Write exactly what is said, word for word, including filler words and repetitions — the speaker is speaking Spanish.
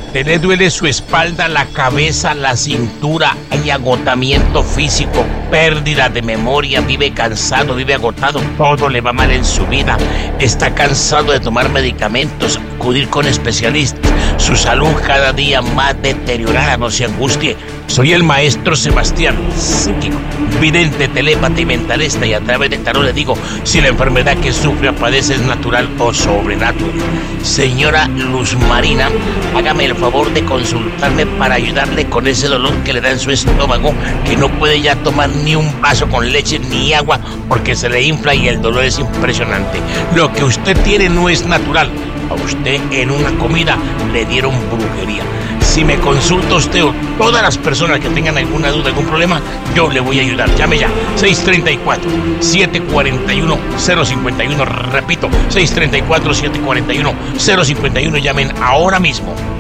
usted le duele su espalda, la cabeza, la cintura, hay agotamiento físico, pérdida de memoria, vive cansado, vive agotado, todo le va mal en su vida, está cansado de tomar medicamentos, acudir con especialistas, su salud cada día más deteriorada, no se angustie. Soy el maestro Sebastián, psíquico, vidente, telépata y mentalista, y a través de tarot le digo si la enfermedad que sufre o padece es natural o sobrenatural. Señora Luz Marina, hágame el favor de consultarme para ayudarle con ese dolor que le da en su estómago, que no puede ya tomar ni un vaso con leche ni agua porque se le infla y el dolor es impresionante. Lo que usted tiene no es natural. A usted en una comida le dieron brujería. Si me consulta usted o todas las personas que tengan alguna duda, algún problema, yo le voy a ayudar. Llame ya, seis tres cuatro, siete cuatro uno, cero cinco uno. Repito, seis tres cuatro, siete cuatro uno, cero cinco uno. Llamen ahora mismo.